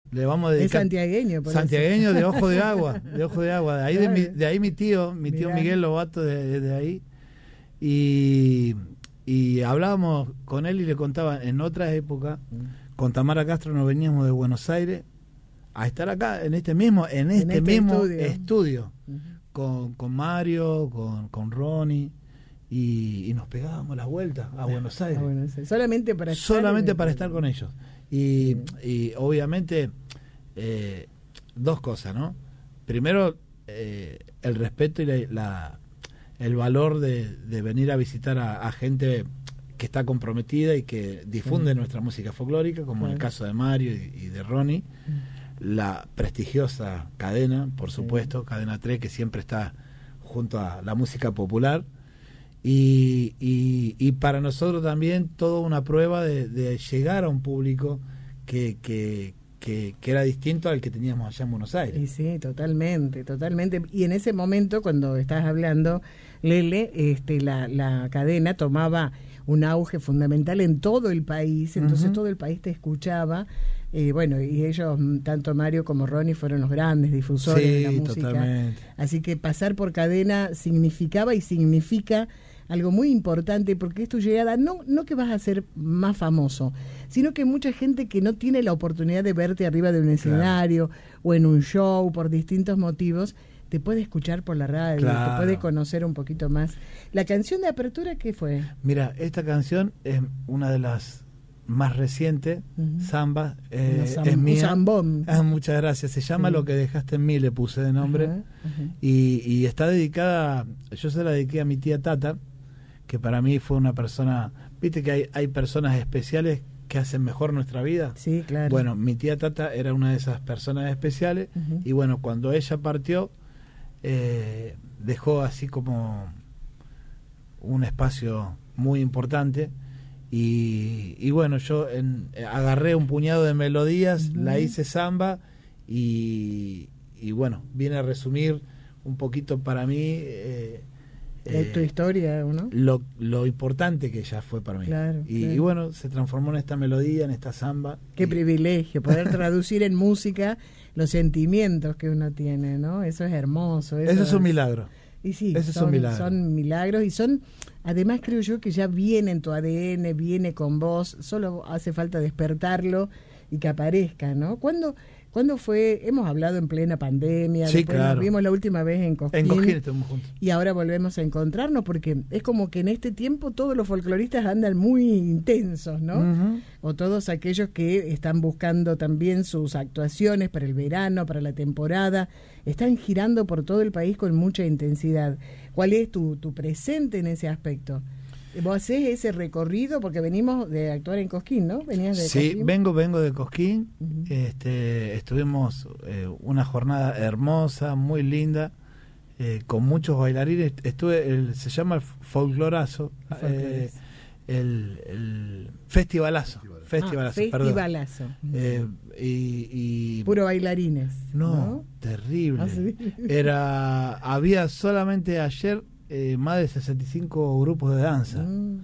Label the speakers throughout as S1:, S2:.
S1: Le vamos a dedicar.
S2: Es santiagueño, por
S1: santiagueño
S2: eso.
S1: de Ojo de Agua, de Ojo de Agua. De ahí,
S2: Claro.
S1: de ahí mi tío
S2: Mirá.
S1: Miguel Lobato, de ahí. Y hablábamos con él y le contaba, en otras épocas, con Tamara Castro nos veníamos de Buenos Aires a estar acá, en este mismo estudio. Con Mario, con Ronnie, y nos pegábamos las vueltas a Buenos Aires.
S2: Solamente para estar
S1: con ellos. Y obviamente, dos cosas, ¿no? Primero, el respeto y el valor de venir a visitar a gente que está comprometida y que difunde nuestra música folclórica, como en el caso de Mario y de Ronnie. La prestigiosa cadena, por supuesto, Cadena 3, que siempre está junto a la música popular, y para nosotros también toda una prueba de llegar a un público que era distinto al que teníamos allá en Buenos Aires.
S2: Y sí, totalmente. Y en ese momento, cuando estás hablando, Lele, la cadena tomaba un auge fundamental en todo el país, entonces todo el país te escuchaba. Y ellos, tanto Mario como Ronnie, fueron los grandes difusores de la música.
S1: Totalmente.
S2: Así que pasar por cadena significaba y significa algo muy importante, porque es tu llegada, no que vas a ser más famoso, sino que mucha gente que no tiene la oportunidad de verte arriba de un escenario o en un show por distintos motivos, te puede escuchar por la radio, te puede conocer un poquito más. ¿La canción de apertura qué fue?
S1: Mira, esta canción es una de las más recientes, Samba, es mía.
S2: Un zambón.
S1: Muchas gracias. Se llama Lo que dejaste en mí, le puse de nombre. Y está dedicada, yo se la dediqué a mi tía Tata, que para mí fue una persona, viste que hay personas especiales que hacen mejor nuestra vida.
S2: Sí, claro.
S1: Bueno, mi tía Tata era una de esas personas especiales, y bueno, cuando ella partió, dejó así como un espacio muy importante. Y bueno, yo agarré un puñado de melodías, la hice samba, y bueno, viene a resumir un poquito para mí
S2: tu historia, ¿no?
S1: Lo importante que ella fue para mí.
S2: Claro,
S1: y bueno, se transformó en esta melodía, en esta samba.
S2: Qué privilegio poder traducir en música los sentimientos que uno tiene, ¿no? Eso es hermoso.
S1: Eso es un milagro.
S2: Y sí,
S1: son
S2: milagros, y son, además creo yo que ya viene en tu ADN, viene con vos, solo hace falta despertarlo y que aparezca, ¿no? ¿Cuándo fue? Hemos hablado en plena pandemia,
S1: sí,
S2: después
S1: claro.
S2: Nos vimos la última vez en Cosquín.
S1: En Cosquín estuvimos juntos.
S2: Y ahora volvemos a encontrarnos, porque es como que en este tiempo todos los folcloristas andan muy intensos, ¿no? O todos aquellos que están buscando también sus actuaciones para el verano, para la temporada, están girando por todo el país con mucha intensidad. ¿Cuál es tu presente en ese aspecto? ¿Vos hacés ese recorrido? Porque venimos de actuar en Cosquín, ¿no? ¿Venías de
S1: Sí,
S2: Cosquín?
S1: vengo de Cosquín. Estuvimos una jornada hermosa, muy linda, con muchos bailarines. Se llama el Folclorazo, el Festivalazo.
S2: Festivalazo.
S1: Y
S2: puro bailarines.
S1: No, terrible.
S2: ¿Sí?
S1: Había solamente ayer más de 65 grupos de danza.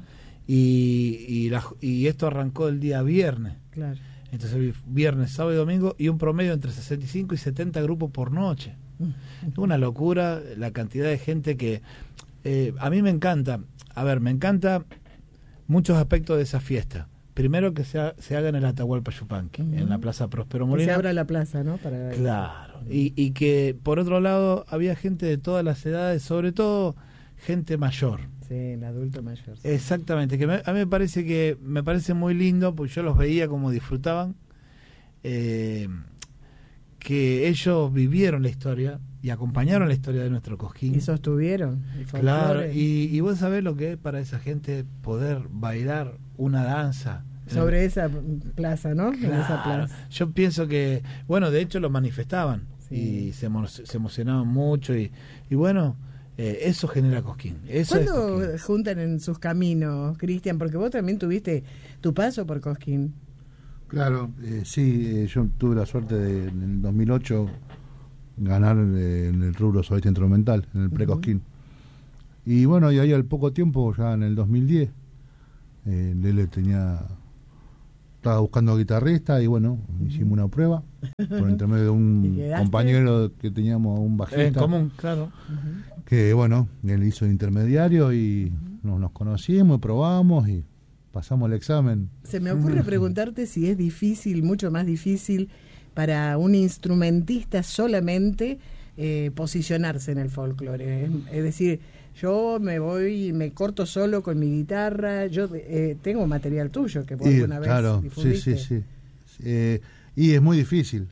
S1: Y esto arrancó el día viernes.
S2: Claro.
S1: Entonces viernes, sábado y domingo, y un promedio entre 65 y 70 grupos por noche. Una locura la cantidad de gente que a mí me encanta. Me encanta muchos aspectos de esa fiesta. Primero, que se haga en el Atahualpa Yupanqui, en la Plaza Próspero Molina.
S2: Que se abra la plaza, ¿no?
S1: Claro. Y que por otro lado había gente de todas las edades, sobre todo gente mayor.
S2: Sí, el adulto mayor. Sí.
S1: Exactamente, que a mí me parece muy lindo, porque yo los veía como disfrutaban, que ellos vivieron la historia y acompañaron la historia de nuestro Cosquín.
S2: Y sostuvieron.
S1: Claro, y vos sabés lo que es para esa gente poder bailar una danza
S2: sobre esa plaza, ¿no?
S1: Claro.
S2: En esa plaza.
S1: Yo pienso que, bueno, de hecho lo manifestaban, sí. Y se emocionaban mucho, y bueno, eso genera Cosquín.
S2: ¿Cuándo juntan en sus caminos, Cristian? Porque vos también tuviste tu paso por Cosquín.
S3: Claro, sí, yo tuve la suerte de en el 2008 ganar en el rubro solista instrumental, en el pre-Cosquín. Y bueno, y ahí al poco tiempo, ya en el 2010, Lele tenía estaba buscando guitarrista y bueno, hicimos una prueba por intermedio de un compañero que teníamos, un bajista
S1: en común, claro,
S3: que bueno, él hizo el intermediario y nos conocimos, probamos y pasamos el examen.
S2: Se me ocurre preguntarte si es difícil, mucho más difícil para un instrumentista solamente posicionarse en el folclore. Es decir, yo me voy y me corto solo con mi guitarra. Yo tengo material tuyo que vos alguna vez difundiste.
S3: Sí. Y es muy difícil.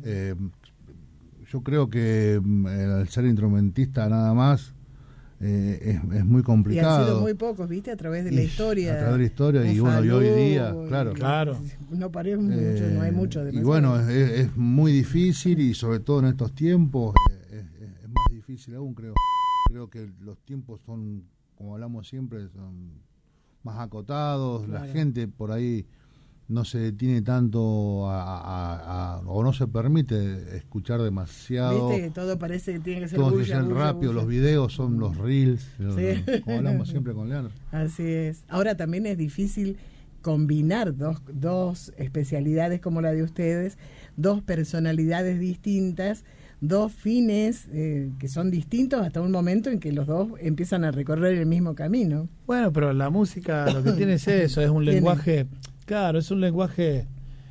S3: Yo creo que al ser instrumentista nada más es muy complicado.
S2: Y han sido muy pocos, ¿viste? A través de la historia.
S3: A través de la historia y bueno, y hoy día, claro.
S2: No parece mucho, no hay mucho.
S3: Y bueno, es muy difícil y sobre todo en estos tiempos es más difícil aún, creo. Creo que los tiempos son, como hablamos siempre, son más acotados. Claro. La gente por ahí no se detiene tanto o no se permite escuchar demasiado.
S2: Viste que todo parece que tiene que ser
S3: todo
S2: bulla,
S3: rápido, los videos son los reels, como hablamos siempre con Leandro.
S2: Así es. Ahora también es difícil combinar dos especialidades como la de ustedes, dos personalidades distintas, dos fines que son distintos hasta un momento en que los dos empiezan a recorrer el mismo camino.
S1: Bueno, pero la música lo que tiene es eso, es un lenguaje, claro, es un lenguaje,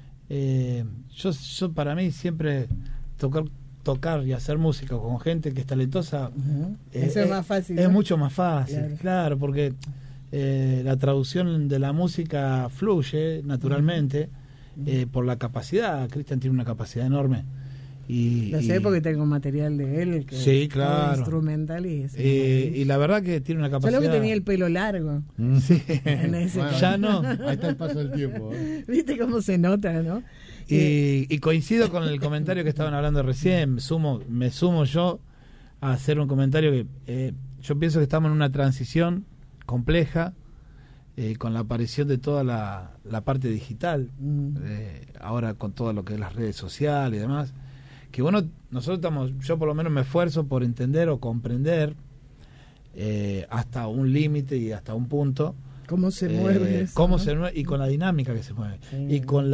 S1: yo para mí siempre tocar y hacer música con gente que es talentosa,
S2: eso es más fácil.
S1: Es mucho más fácil, claro, porque la traducción de la música fluye naturalmente por la capacidad. Cristian tiene una capacidad enorme.
S2: Lo sé porque tengo material de él que
S1: sí, claro,
S2: instrumental
S1: y la verdad que tiene una capacidad.
S2: Solo que tenía el pelo largo.
S1: Sí.
S2: En ese
S1: bueno, ya no.
S3: Ahí está el paso del tiempo.
S2: Viste cómo se nota, ¿no?
S1: Y coincido con el comentario que estaban hablando recién. Me sumo yo a hacer un comentario que yo pienso que estamos en una transición compleja con la aparición de toda la parte digital, ahora con todo lo que es las redes sociales y demás. Que bueno, yo por lo menos me esfuerzo por entender o comprender hasta un límite y hasta un punto
S2: cómo se mueve eso,
S1: cómo
S2: ¿no?
S1: se mueve y con la dinámica que se mueve y con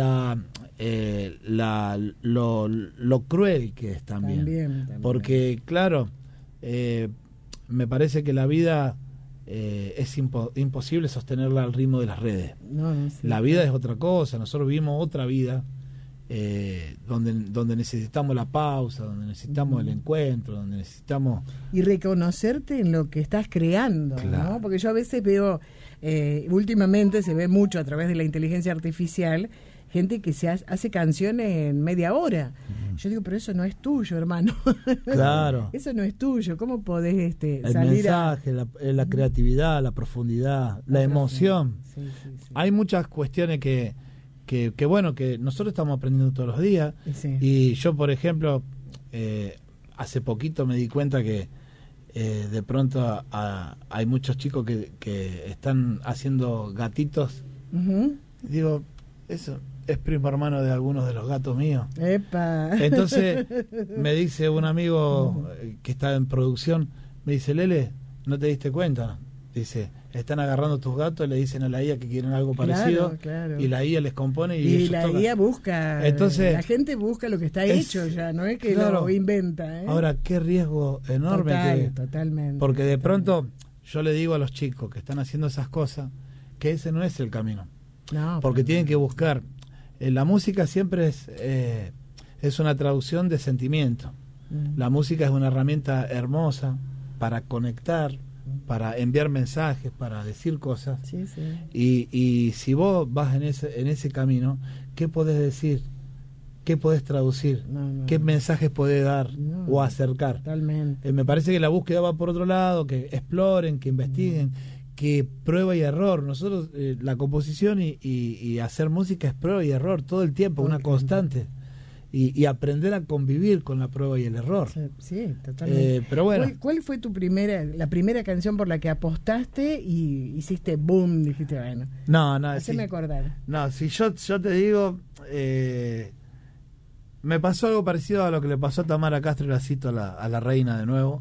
S1: lo cruel que es también. Porque claro, me parece que la vida es imposible sostenerla al ritmo de las redes. La vida es otra cosa, nosotros vivimos otra vida donde necesitamos la pausa, donde necesitamos el encuentro, donde necesitamos
S2: y reconocerte en lo que estás creando, claro, ¿no? Porque yo a veces veo últimamente se ve mucho a través de la inteligencia artificial gente que se hace canciones en media hora. Yo digo, pero eso no es tuyo, hermano.
S1: Claro.
S2: Eso no es tuyo. ¿Cómo podés
S1: el
S2: salir
S1: mensaje, la creatividad, la profundidad, la emoción?
S2: Sí.
S1: Hay muchas cuestiones que bueno, que nosotros estamos aprendiendo todos los días. Y yo, por ejemplo, hace poquito me di cuenta que de pronto hay muchos chicos que están haciendo gatitos. Digo, eso es primo hermano de algunos de los gatos míos.
S2: ¡Epa!
S1: Entonces me dice un amigo que está en producción, me dice, Lele, ¿no te diste cuenta? Dice, están agarrando tus gatos y le dicen a la IA que quieren algo parecido,
S2: claro.
S1: Y la IA les compone y
S2: la IA busca.
S1: Entonces,
S2: la gente busca lo que está hecho ya, no es que lo inventa.
S1: Ahora, qué riesgo enorme.
S2: Totalmente.
S1: Porque de pronto yo le digo a los chicos que están haciendo esas cosas que ese no es el camino.
S2: No,
S1: porque tienen que buscar. La música siempre es una traducción de sentimiento. La música es una herramienta hermosa para conectar, para enviar mensajes, para decir cosas.
S2: Sí.
S1: Y si vos vas en ese camino, ¿qué podés decir? ¿Qué podés traducir? ¿Qué mensajes podés dar o acercar?
S2: Totalmente.
S1: Me parece que la búsqueda va por otro lado, que exploren, que investiguen, que prueba y error. Nosotros, la composición y hacer música es prueba y error todo el tiempo, una constante. Y aprender a convivir con la prueba y el error.
S2: Sí, totalmente.
S1: Pero bueno.
S2: ¿Cuál fue la primera canción por la que apostaste y hiciste boom? Dijiste, bueno.
S1: No.
S2: Haceme acordar.
S1: No, si yo te digo, me pasó algo parecido a lo que le pasó a Tamara Castro, y la cito a la reina de nuevo.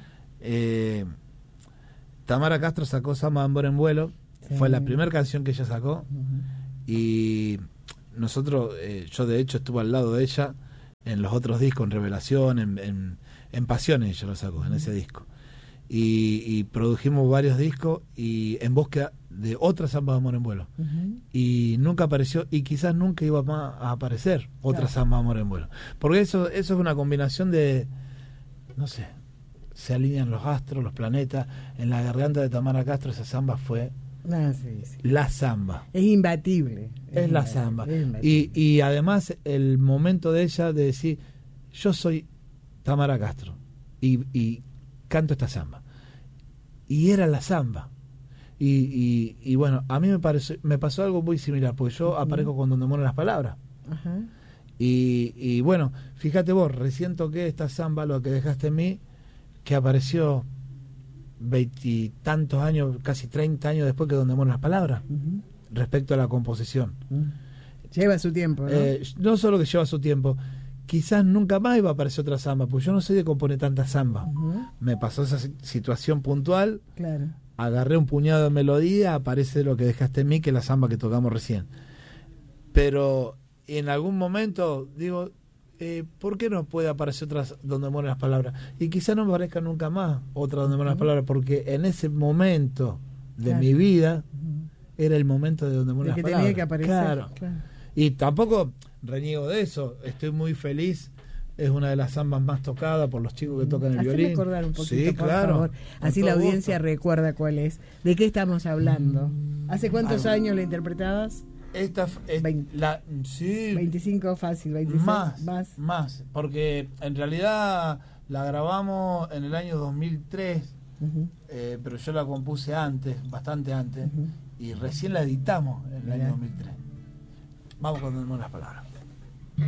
S1: Tamara Castro sacó Samba de Tambor en Vuelo, fue la primera canción que ella sacó, y nosotros, yo de hecho estuve al lado de ella en los otros discos, en Revelación, en Pasiones, yo lo saco, en ese disco. Y produjimos varios discos y en búsqueda de otra samba de amor en vuelo. Y nunca apareció, y quizás nunca iba más a aparecer otra samba de amor en vuelo. Porque eso es una combinación de, no sé, se alinean los astros, los planetas. En la garganta de Tamara Castro esa samba fue la samba.
S2: Es imbatible.
S1: Es la samba. Y además el momento de ella de decir, yo soy Tamara Castro y canto esta samba. Y era la samba. Y bueno, a mí me pasó algo muy similar, porque yo aparezco con Donde Mueren las Palabras. Y bueno, fíjate vos, recién toqué esta samba, Lo que dejaste en mí, que apareció 20 y tantos años, casi 30 años después que Donde Mueren las Palabras, respecto a la composición.
S2: Lleva su tiempo, ¿no?
S1: No solo que lleva su tiempo, quizás nunca más iba a aparecer otra samba, porque yo no soy de componer tanta samba. Me pasó esa situación puntual, agarré un puñado de melodía, aparece Lo que dejaste en mí, que es la samba que tocamos recién. Pero en algún momento digo, ¿por qué no puede aparecer otra Donde Mueren las Palabras? Y quizás no aparezca nunca más otra Donde Mueren las Palabras, porque en ese momento de mi vida era el momento de Donde Mueren las Palabras.
S2: Tenía que aparecer.
S1: Claro. Y tampoco reniego de eso, estoy muy feliz. Es una de las zambas más tocadas por los chicos que tocan el violín.
S2: Recordar un poquito,
S1: sí,
S2: por
S1: claro,
S2: favor. Así la audiencia recuerda cuál es. ¿De qué estamos hablando? ¿Hace cuántos años la interpretabas?
S1: Esta es
S2: 25 fácil, 26
S1: más, porque en realidad la grabamos en el año 2003, pero yo la compuse antes, bastante antes, y recién la editamos en el año 2003. Vamos con las palabras.